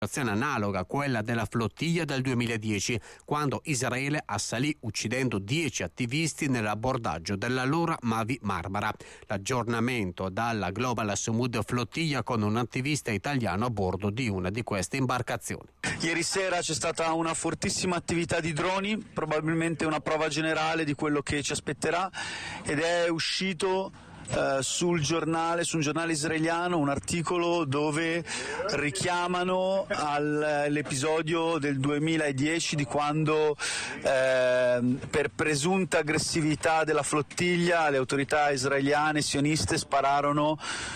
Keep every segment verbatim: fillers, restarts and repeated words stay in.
analoga a quella della flottiglia del duemiladieci, quando Israele assalì uccidendo dieci attivisti nell'abbordaggio dell'allora Mavi Marmara. L'aggiornamento dalla Global Sumud flottiglia con un attivista italiano a bordo di una di queste imbarcazioni. Ieri sera c'è stata una fortissima attività di droni, probabilmente una prova generale di quello che ci aspetterà, ed è uscito Uh, sul giornale, su un giornale israeliano, un articolo dove richiamano all'episodio del duemiladieci di quando eh, per presunta aggressività della flottiglia le autorità israeliane sioniste spararono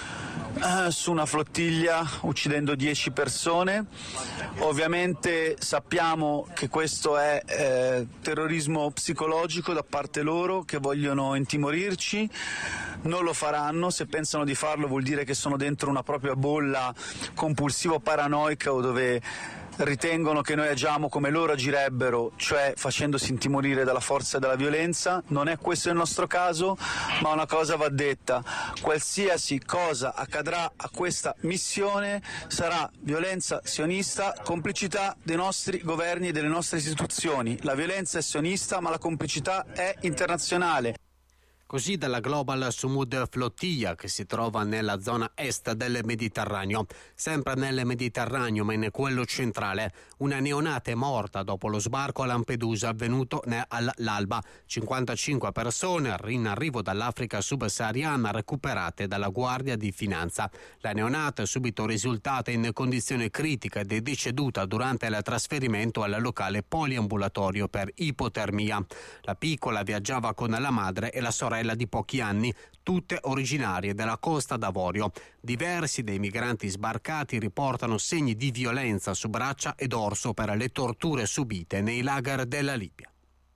Uh, su una flottiglia uccidendo dieci persone. Ovviamente sappiamo che questo è eh, terrorismo psicologico da parte loro, che vogliono intimorirci. Non lo faranno, se pensano di farlo vuol dire che sono dentro una propria bolla compulsivo-paranoica o dove ritengono che noi agiamo come loro agirebbero, cioè facendosi intimorire dalla forza e dalla violenza. Non è questo il nostro caso, ma una cosa va detta: qualsiasi cosa accadrà a questa missione sarà violenza sionista, complicità dei nostri governi e delle nostre istituzioni. La violenza è sionista, ma la complicità è internazionale. Così dalla Global Sumud flottiglia, che si trova nella zona est del Mediterraneo. Sempre nel Mediterraneo, ma in quello centrale, una neonata è morta dopo lo sbarco a Lampedusa avvenuto all'alba. cinquantacinque persone in arrivo dall'Africa subsahariana recuperate dalla Guardia di Finanza. La neonata è subito risultata in condizione critica ed è deceduta durante il trasferimento al locale poliambulatorio per ipotermia. La piccola viaggiava con la madre e la sorella di pochi anni, tutte originarie della Costa d'Avorio. Diversi dei migranti sbarcati riportano segni di violenza su braccia e dorso per le torture subite nei lager della Libia.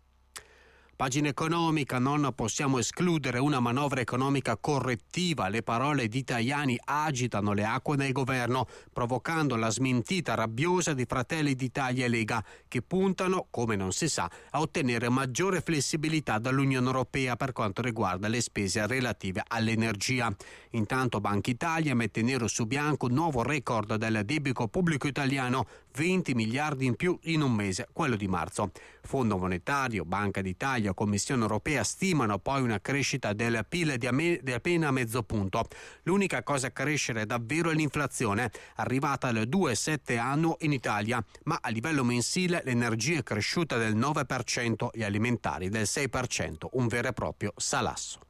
Pagina economica: non possiamo escludere una manovra economica correttiva. Le parole di Tajani agitano le acque del governo, provocando la smentita rabbiosa di Fratelli d'Italia e Lega, che puntano, come non si sa, a ottenere maggiore flessibilità dall'Unione Europea per quanto riguarda le spese relative all'energia. Intanto Banca Italia mette nero su bianco un nuovo record del debito pubblico italiano, venti miliardi in più in un mese, quello di marzo. Fondo Monetario, Banca d'Italia, Commissione Europea stimano poi una crescita del P I L di, ame- di appena mezzo punto. L'unica cosa a crescere davvero è l'inflazione, arrivata al due virgola sette annuo in Italia, ma a livello mensile l'energia è cresciuta del nove per cento, gli alimentari del sei per cento, un vero e proprio salasso.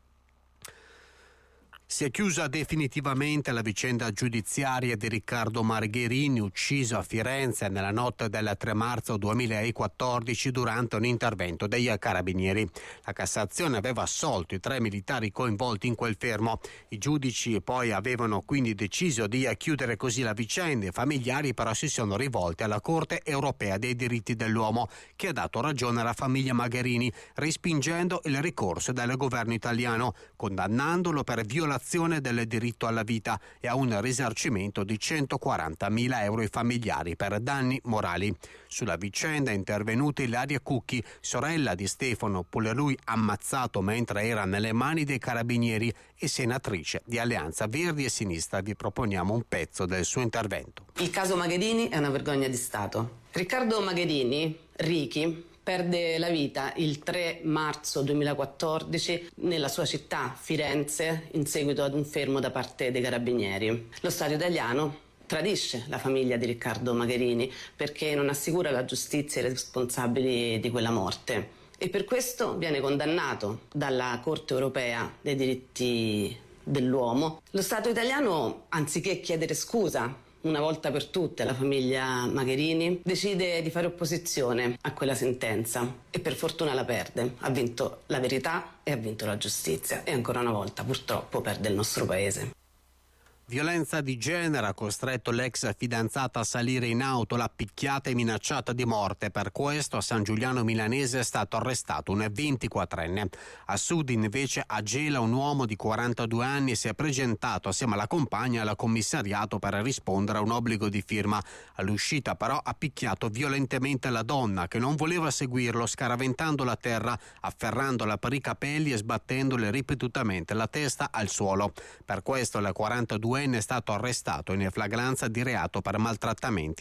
Si è chiusa definitivamente la vicenda giudiziaria di Riccardo Margherini, ucciso a Firenze nella notte del tre marzo duemilaquattordici durante un intervento dei carabinieri. La Cassazione aveva assolto i tre militari coinvolti in quel fermo. I giudici poi avevano quindi deciso di chiudere così la vicenda. I familiari però si sono rivolti alla Corte Europea dei Diritti dell'Uomo, che ha dato ragione alla famiglia Magherini, respingendo il ricorso del governo italiano, condannandolo per violazione del diritto alla vita e a un risarcimento di centoquarantamila euro ai familiari per danni morali. Sulla vicenda è intervenuta Ilaria Cucchi, sorella di Stefano, pure lui ammazzato mentre era nelle mani dei carabinieri, e senatrice di Alleanza Verdi e Sinistra. Vi proponiamo un pezzo del suo intervento. Il caso Magherini è una vergogna di Stato. Riccardo Magherini, Ricky, perde la vita il tre marzo duemilaquattordici nella sua città, Firenze, in seguito ad un fermo da parte dei carabinieri. Lo Stato italiano tradisce la famiglia di Riccardo Magherini perché non assicura la giustizia ai responsabili di quella morte, e per questo viene condannato dalla Corte Europea dei Diritti dell'Uomo. Lo Stato italiano, anziché chiedere scusa una volta per tutte alla famiglia Magherini, decide di fare opposizione a quella sentenza e per fortuna la perde. Ha vinto la verità e ha vinto la giustizia, e ancora una volta purtroppo perde il nostro paese. Violenza di genere ha costretto l'ex fidanzata a salire in auto, l'ha picchiata e minacciata di morte. Per questo a San Giuliano Milanese è stato arrestato un ventiquattrenne. A sud invece a Gela un uomo di quarantadue anni si è presentato assieme alla compagna al commissariato per rispondere a un obbligo di firma. All'uscita però ha picchiato violentemente la donna, che non voleva seguirlo, scaraventandola a terra, afferrandola per i capelli e sbattendole ripetutamente la testa al suolo. Per questo la quarantaduenne diciannovenne è stato arrestato in flagranza di reato per maltrattamenti